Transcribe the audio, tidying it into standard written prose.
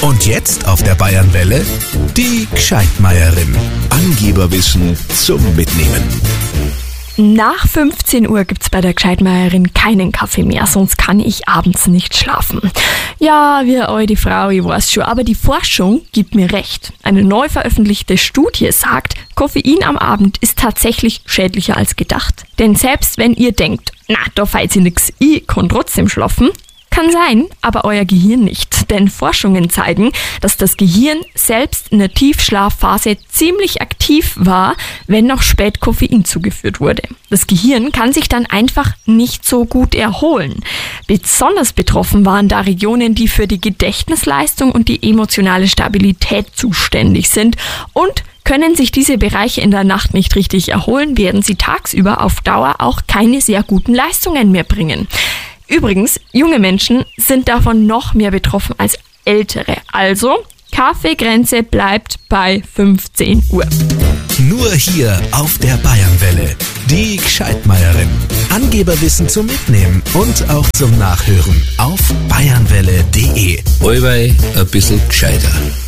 Und jetzt auf der Bayernwelle die Gscheidmeierin. Angeberwissen zum Mitnehmen. Nach 15 Uhr gibt's bei der Gscheidmeierin keinen Kaffee mehr, sonst kann ich abends nicht schlafen. Ja, wie eine alte Frau, ich weiß schon, aber die Forschung gibt mir recht. Eine neu veröffentlichte Studie sagt, Koffein am Abend ist tatsächlich schädlicher als gedacht. Denn selbst wenn ihr denkt, na, da fällt sich nix, ich kann trotzdem schlafen, kann sein, aber euer Gehirn nicht. Denn Forschungen zeigen, dass das Gehirn selbst in der Tiefschlafphase ziemlich aktiv war, wenn noch spät Koffein zugeführt wurde. Das Gehirn kann sich dann einfach nicht so gut erholen. Besonders betroffen waren da Regionen, die für die Gedächtnisleistung und die emotionale Stabilität zuständig sind. Und können sich diese Bereiche in der Nacht nicht richtig erholen, werden sie tagsüber auf Dauer auch keine sehr guten Leistungen mehr bringen. Übrigens, junge Menschen sind davon noch mehr betroffen als ältere. Also, Kaffeegrenze bleibt bei 15 Uhr. Nur hier auf der Bayernwelle. Die Gscheidmeierin. Angeberwissen zum Mitnehmen und auch zum Nachhören auf bayernwelle.de. Allweil ein bisschen gescheiter.